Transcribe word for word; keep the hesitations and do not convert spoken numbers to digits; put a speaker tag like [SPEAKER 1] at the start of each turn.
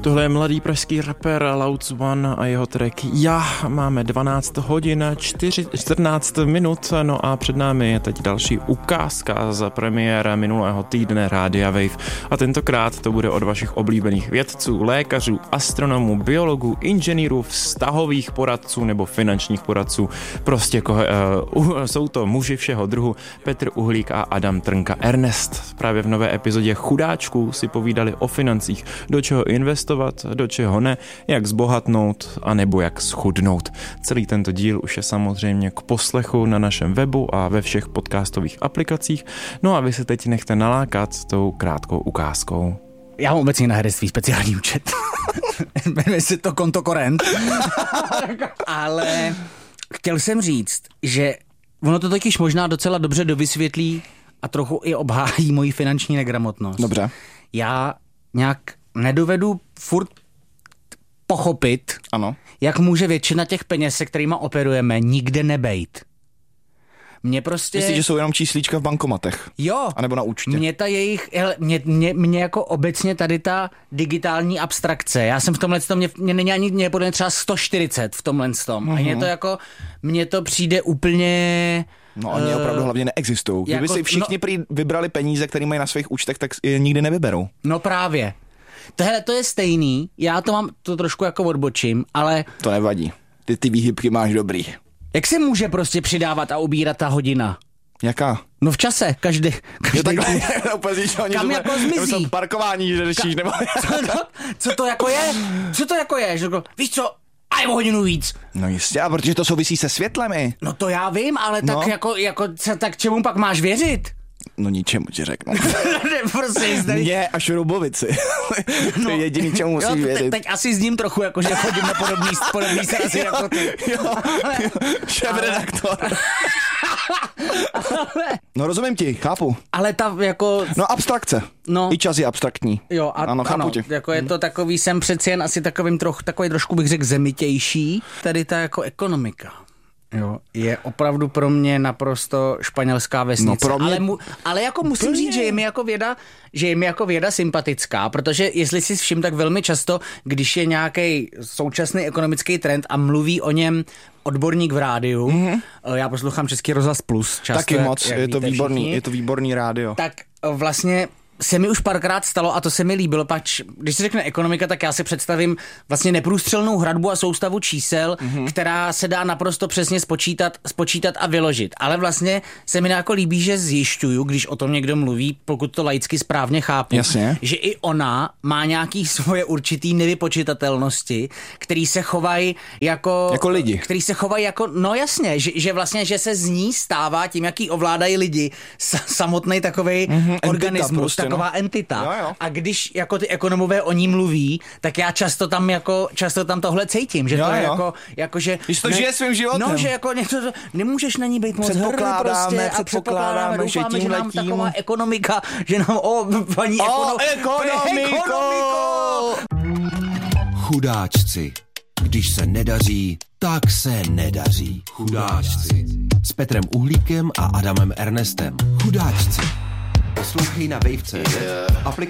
[SPEAKER 1] Tohle je mladý pražský rapper Louds One a jeho track Já. Máme dvanáct hodin čtrnáct minut, no a před námi je teď další ukázka z premiéra minulého týdne Rádia Wave. A tentokrát to bude od vašich oblíbených vědců, lékařů, astronomů, biologů, inženýrů, vztahových poradců nebo finančních poradců. Prostě ko, uh, jsou to muži všeho druhu, Petr Uhlík a Adam Trnka. Ernest právě v nové epizodě Chudáčků si povídali o financích, do čeho investovat, do čeho ne, jak zbohatnout a nebo jak schudnout. Celý tento díl už je samozřejmě k poslechu na našem webu a ve všech podcastových aplikacích. No a vy se teď nechte nalákat tou krátkou ukázkou.
[SPEAKER 2] Já mám obecně na herectví speciální účet. Jmenuje se to konto Korent. Ale chtěl jsem říct, že ono to totiž možná docela dobře dovysvětlí a trochu i obhájí moji finanční negramotnost.
[SPEAKER 3] Dobře.
[SPEAKER 2] Já nějak nedovedu furt pochopit,
[SPEAKER 3] ano,
[SPEAKER 2] jak může většina těch peněz, se kterými operujeme, nikde nebejt. Mně prostě...
[SPEAKER 3] Myslíš, že jsou jenom číslíčka v bankomatech?
[SPEAKER 2] Jo.
[SPEAKER 3] A nebo na účtě?
[SPEAKER 2] Mě ta jejich, hele, mě, mě, mě jako obecně tady ta digitální abstrakce, já jsem v tomhle tom, mě, mě není ani, mě podle mě třeba sto čtyřicet v tomhle tom. Mm-hmm. A mě to jako, mně to přijde úplně...
[SPEAKER 3] No oni uh, opravdu hlavně neexistují. Kdyby jako, si všichni no, vybrali peníze, které mají na svých účtech, tak je nikdy nevyberou.
[SPEAKER 2] No právě. Tohle to je stejný, já to mám, to trošku jako odbočím, ale...
[SPEAKER 3] To nevadí, ty ty výhybky máš dobrý.
[SPEAKER 2] Jak se může prostě přidávat a ubírat ta hodina?
[SPEAKER 3] Jaká?
[SPEAKER 2] No v čase, každý... každý
[SPEAKER 3] jo, takhle,
[SPEAKER 2] kam jako zmizí?
[SPEAKER 3] Parkování, že řešíš,
[SPEAKER 2] Ka-
[SPEAKER 3] nebo...
[SPEAKER 2] co, no, co to jako je? Co to jako je? Že, víš co? A je o hodinu víc.
[SPEAKER 3] No jistě, a protože to souvisí se světlemi.
[SPEAKER 2] No to já vím, ale tak
[SPEAKER 3] no.
[SPEAKER 2] jako, jako, tak čemu pak máš věřit?
[SPEAKER 3] No ničemu ti řeknu.
[SPEAKER 2] Prostě zde...
[SPEAKER 3] Mně a šroubovici. To
[SPEAKER 2] no,
[SPEAKER 3] je jediný, čemu musíš
[SPEAKER 2] jo,
[SPEAKER 3] věřit.
[SPEAKER 2] Te, teď asi s ním trochu, jako, že chodím na podobný, podobný srazy jako ty.
[SPEAKER 3] Jo, ale, jo, šéf-redaktor. No rozumím ti, chápu.
[SPEAKER 2] Ale ta jako...
[SPEAKER 3] No abstrakce.
[SPEAKER 2] No.
[SPEAKER 3] I čas je abstraktní.
[SPEAKER 2] Jo, a,
[SPEAKER 3] ano, chápu
[SPEAKER 2] ano,
[SPEAKER 3] tě.
[SPEAKER 2] jako je to takový, jsem přeci jen asi takovým trochu, takový trošku bych řekl zemitější. Tady ta jako ekonomika. Jo, je opravdu pro mě naprosto španělská vesnice.
[SPEAKER 3] No pro mě...
[SPEAKER 2] ale, mu, ale jako musím
[SPEAKER 3] Plně.
[SPEAKER 2] říct, že je mi jako věda, že je mi jako věda sympatická, protože jestli si všim, tak velmi často, když je nějaký současný ekonomický trend a mluví o něm odborník v rádiu, mm-hmm. já poslouchám Český rozhlas Plus často.
[SPEAKER 3] Taky moc,
[SPEAKER 2] jak, jak
[SPEAKER 3] je to výborný,
[SPEAKER 2] všichni,
[SPEAKER 3] je to výborný rádio.
[SPEAKER 2] Tak vlastně se mi už párkrát stalo a to se mi líbilo, pač, když se řekne ekonomika, tak já si představím vlastně neprůstřelnou hradbu a soustavu čísel, mm-hmm. která se dá naprosto přesně spočítat, spočítat a vyložit. Ale vlastně se mi jako líbí, že zjišťuju, když o tom někdo mluví, pokud to laicky správně chápu,
[SPEAKER 3] jasně,
[SPEAKER 2] že i ona má nějaký svoje určitý nevypočitatelnosti, který se chovají jako...
[SPEAKER 3] Jako lidi.
[SPEAKER 2] Který se chovají jako, no jasně, že, že vlastně, že se z ní stává tím, jaký ovládají lidi, samotný takovej mm-hmm, organismus. Prostě. Taková no. entita.
[SPEAKER 3] Jo, jo.
[SPEAKER 2] A když jako ty ekonomové o ní mluví, tak já často tam jako, často tam tohle cítím, že
[SPEAKER 3] jo,
[SPEAKER 2] to je
[SPEAKER 3] jo.
[SPEAKER 2] jako, jako, že...
[SPEAKER 3] Když to ne, žije svým životem.
[SPEAKER 2] No, že jako něco, nemůžeš na ní být moc hrd prostě a předpokládáme, doufáme, že nám taková ekonomika, že nám, o, paní
[SPEAKER 3] o,
[SPEAKER 2] ekono,
[SPEAKER 3] ekonomiko!
[SPEAKER 2] ekonomiko!
[SPEAKER 4] Chudáčci. Když se nedaří, tak se nedaří. Chudáčci. S Petrem Uhlíkem a Adamem Ernestem. Chudáčci. Poslouchej na Wave tečka cé zet,